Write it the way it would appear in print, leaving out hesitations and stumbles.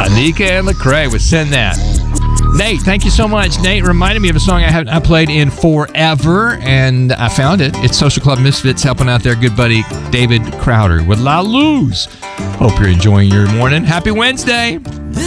Anika and Lecrae with Send That. Nate, thank you so much. Nate reminded me of a song I haven't played in forever, and I found it. It's Social Club Misfits helping out their good buddy David Crowder with La Luz. Hope you're enjoying your morning. Happy Wednesday.